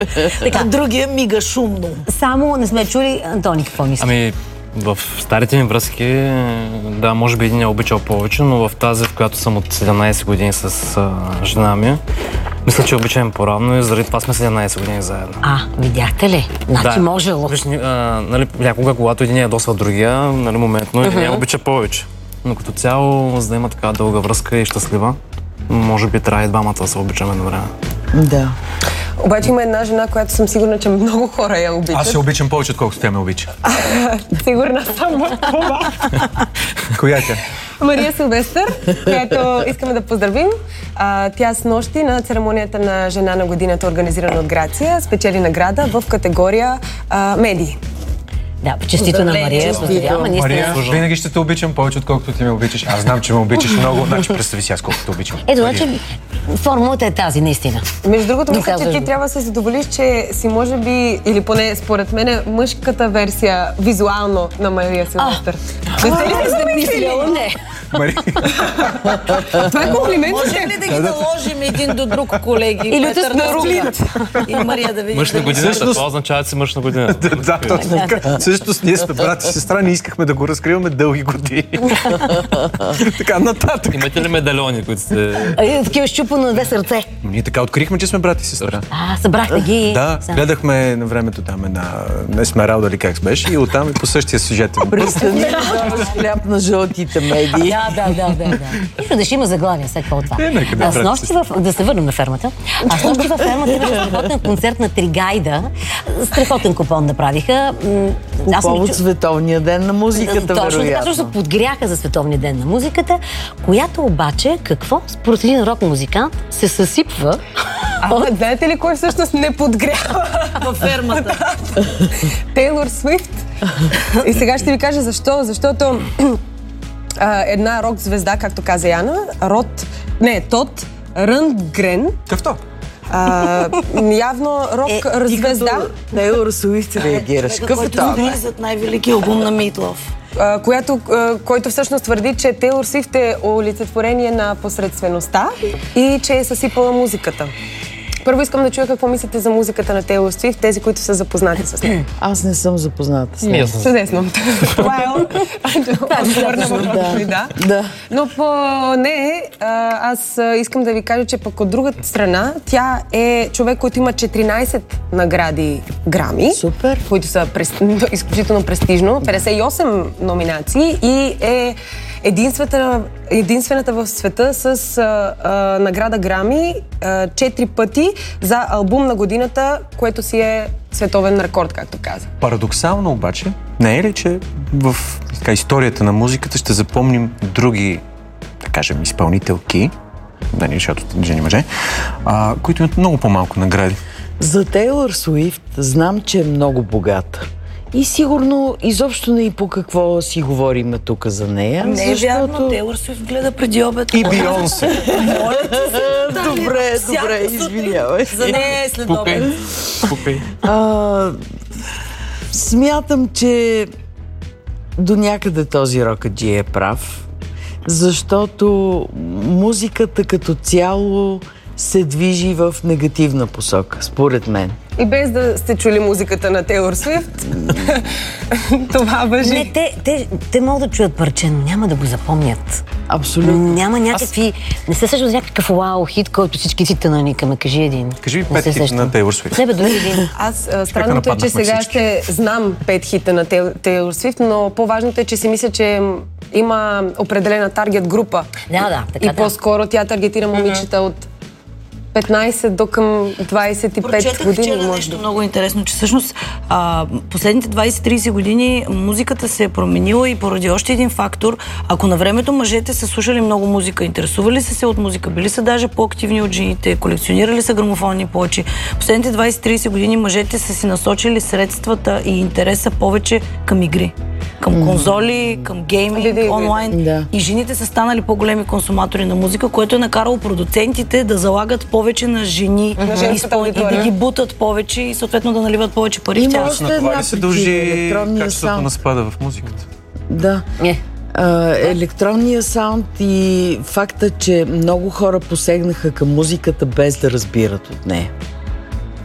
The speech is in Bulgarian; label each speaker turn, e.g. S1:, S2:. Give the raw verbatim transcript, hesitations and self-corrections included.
S1: Така, другия мига шумно.
S2: Само не сме чули. Антони, какво мисли?
S3: Ами, в старите ми връзки, да, може би един е обичал повече, но в тази, в която съм от седемнайсет години с а, жена ми, мисля, че обичаме по-равно и заради това сме седемнайсет години заедно.
S2: А, видяхте ли? Значи
S3: да,
S2: можело.
S3: Виж, а, нали, някога, когато един ядосва другия, нали, моментно, един uh-huh. обича повече. Но като цяло, за да има така дълга връзка и щастлива, може би трябва и двамата да се обичаме на време.
S1: Да.
S4: Обаче има една жена, която съм сигурна, че много хора я обичат.
S5: Аз се обичам повече, отколкото тя ме обича.
S4: Сигурна съм в това.
S5: Коя е тя?
S4: Мария Силвестър, която искаме да поздравим. А, тя с нощи на церемонията на жена на годината, организирана от Грация, спечели награда в категория а, медии.
S2: Да, честито на Мария.
S5: Мария, винаги ще те обичам повече, отколкото ти ме обичаш. Аз знам, че ме обичаш много, значи представи си аз колко те обичам.
S2: Ето, значи формулата е тази, наистина.
S4: Между другото, мисля, че ти трябва да се задоволиш, че си може би, или поне според мен, мъжката версия визуално на Мария Силвестър.
S2: Не сте ли се замислила? Не.
S4: Това е комплимент.
S1: Можем ли да ги наложим един до друг, колеги?
S2: Или от на рука.
S1: И Мария да види.
S3: Мъж на годината, това означава, че си мъж на годината.
S5: Да, точно така. Всъщност ние сме брат и сестра, не искахме да го разкриваме дълги години. Така, нататък.
S3: Имате ли медальони, които сте...
S2: Такива щупано на две сърце.
S5: Ние така открихме, че сме брат и сестра.
S2: А, събрахте ги.
S5: Да, гледахме на времето там една Есмералда ли как беше и оттам и по същия сюжет.
S1: Престани да даваш хляб на жълтите медии.
S2: Да, да, да, да. Нищо да ще има заглавия след това от това.
S5: Е, нека да
S2: Аз нощи в... Да се върнем на фермата. Аз нощи във фермата имаше страхотен концерт на Тригайда. Страхотен купон направиха.
S1: По повод Световния ден на музиката,
S2: точно,
S1: вероятно.
S2: Точно се подгряха за Световния ден на музиката, която обаче, какво? Според един рок-музикант се съсипва.
S4: А, знаете ли кой всъщност не подгрява
S1: във фермата?
S4: Тейлор Свифт. И сега ще ви кажа защо. Защото а, една рок-звезда, както каза Яна, Род... Не, Тод Ръндгрен.
S5: Къвто?
S4: А, явно рок-звезда.
S1: Е, Тейлор Свифт реагираш. Какъв е това?
S2: Който зад най-велики албум на Митлов.
S4: Която, който всъщност твърди, че Тейлор Свифт е олицетворение на посредствеността и че е съсипала музиката. Първо искам да чуя какво мислите за музиката на Тейлор Свифт, тези, които са запознати с нея.
S1: Аз не съм запозната с нея.
S4: Чудесно. Това е отговор на въпроса ми, да.
S1: Да.
S4: Но по не, аз искам да ви кажа, че пък от другата страна, тя е човек, който има четиринайсет награди Грами.
S1: Супер.
S4: Които са прес... изключително престижно. петдесет и осем номинации и е единствената, единствената в света с а, а, награда Грами четири пъти за албум на годината, което си е световен рекорд, както каза.
S5: Парадоксално обаче, не е ли, че в така, историята на музиката ще запомним други, да кажем, изпълнителки, да не, защото жени мъже, а, които имат много по-малко награди?
S1: За Тейлор Свифт знам, че е много богата. И сигурно изобщо не и по какво си говорим тук за нея.
S2: Не е защото... вярно, Тейлор Свифт гледа преди обед.
S5: И Бионсе.
S1: Добре, добре, извинявай.
S2: За нея е след обед.
S1: Смятам, че до някъде този рокаджи е прав, защото музиката като цяло се движи в негативна посока, според мен.
S4: И без да сте чули музиката на Тейлор Свифт, това важи.
S2: Не, те, те, те могат да чуят парче, но няма да го запомнят.
S1: Абсолютно.
S2: Няма някакви... Аз... Не се сеща за някакъв вау хит, който всички ти наникаме. Кажи един.
S5: Кажи ми пет хита на Тейлор Свифт.
S2: Не бе, дори един.
S4: Аз странното е, че сега всички. Ще знам пет хита на Тейлор Свифт, но по-важното е, че си мисля, че има определена таргет група.
S2: Да, да, така
S4: И
S2: да.
S4: по-скоро тя таргетира момичета mm-hmm. от петнайсет до към двайсет и пет
S6: Прочетах
S4: години.
S6: вчера
S4: Може
S6: нещо много интересно, че всъщност а, последните двайсет-трийсет години музиката се е променила и поради още един фактор. Ако на времето мъжете са слушали много музика, интересували са се от музика, били са даже по-активни от жените, колекционирали са грамофонни плочи. Последните двайсет-трийсет години мъжете са си насочили средствата и интереса повече към игри. Към конзоли, към гейминг,
S4: да, да,
S6: онлайн.
S1: Да.
S6: И жените са станали по-големи консуматори на музика, което е накарало продуцентите да залагат повече на жени
S4: mm-hmm.
S6: изпъл... и да ги бутат повече и съответно да наливат повече пари в тях.
S1: още
S5: На това
S1: една
S5: ли се
S1: причина,
S5: дължи
S1: електронния
S5: качеството
S1: саунд.
S5: на спада в музиката?
S1: Да.
S2: Не.
S1: А, електронния саунд и факта, че много хора посегнаха към музиката без да разбират от нея.